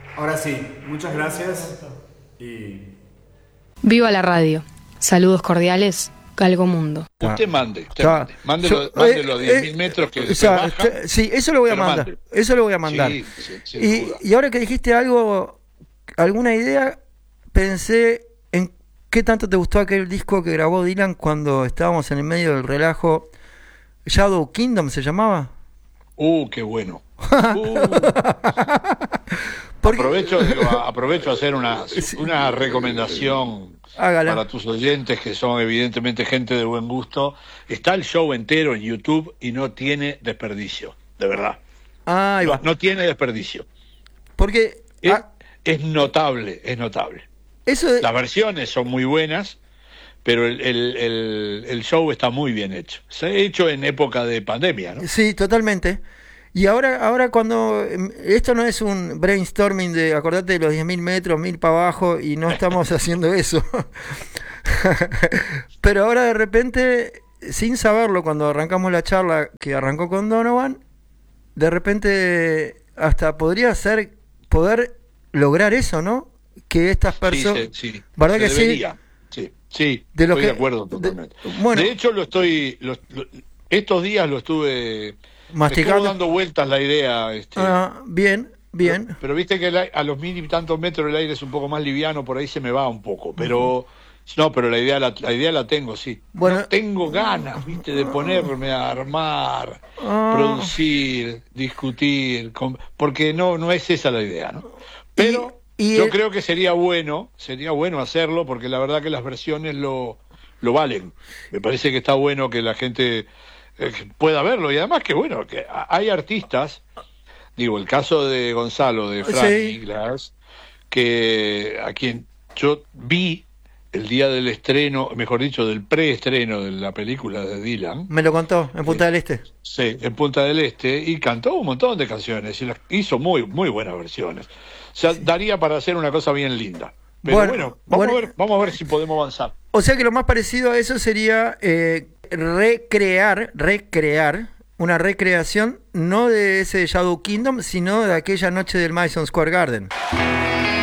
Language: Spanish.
Ahora sí, muchas gracias y... Viva la radio. Saludos cordiales, Galgo Mundo. Usted mande. Mándelo a 10.000 metros que se baja. Sí, eso lo voy a mandar. Mande. Eso lo voy a mandar. Sí, sin duda. Y ahora que dijiste algo, alguna idea, pensé en qué tanto te gustó aquel disco que grabó Dylan cuando estábamos en el medio del relajo. Shadow Kingdom se llamaba. Qué bueno. Aprovecho a hacer una recomendación. Hágala. Para tus oyentes, que son evidentemente gente de buen gusto. Está el show entero en YouTube y no tiene desperdicio, de verdad. Ahí va. No tiene desperdicio. Porque es notable. Las versiones son muy buenas, pero el show está muy bien hecho. Se ha hecho en época de pandemia, ¿no? Sí, totalmente. Y ahora cuando... Esto no es un brainstorming de, acordate de los 10.000 metros, 1.000 para abajo, y no estamos haciendo eso. Pero ahora de repente, sin saberlo, cuando arrancamos la charla que arrancó con Donovan, de repente hasta podría ser poder lograr eso, ¿no? Que estas personas... Sí. ¿Verdad que debería. Sí? Sí, estoy de acuerdo totalmente. Bueno, de hecho, estos días lo estuve... masticando. Estuvo dando vueltas la idea. Bien. Pero viste que a los 1.000 y tantos metros el aire es un poco más liviano, por ahí se me va un poco. Pero no, pero la idea la tengo, sí. Bueno, no tengo ganas, viste, de ponerme a armar, producir, discutir, porque no es esa la idea, ¿no? Pero yo creo que sería bueno hacerlo, porque la verdad que las versiones lo valen. Me parece que está bueno que la gente pueda verlo, y además que bueno, que hay artistas, digo, el caso de Gonzalo, de Franny Glass, que a quien yo vi el día del estreno, mejor dicho, del preestreno de la película de Dylan. Me lo contó, en Punta del Este. Sí, en Punta del Este, y cantó un montón de canciones, y las hizo muy, muy buenas versiones. O sea, daría para hacer una cosa bien linda. Pero bueno, vamos a ver si podemos avanzar. O sea que lo más parecido a eso sería recrear una recreación, no de ese Shadow Kingdom, sino de aquella noche del Madison Square Garden.